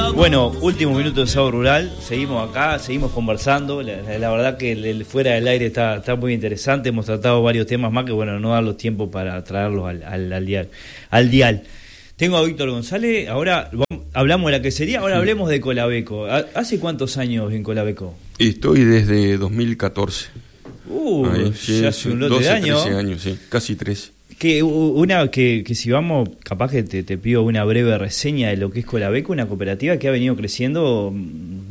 Bueno, último minuto de Sábado Rural, seguimos acá, seguimos conversando, la verdad que el fuera del aire está muy interesante, hemos tratado varios temas más que bueno, no dar los tiempos para traerlos al dial. Tengo a Víctor González, ahora hablamos de la quesería, ahora hablemos de Colabeco. ¿Hace cuántos años en Colabeco? Estoy desde 2014. Ya hace un lote de años. 13 años, sí, casi 13. Que si vamos, capaz que te pido una breve reseña de lo que es Colabeco, una cooperativa que ha venido creciendo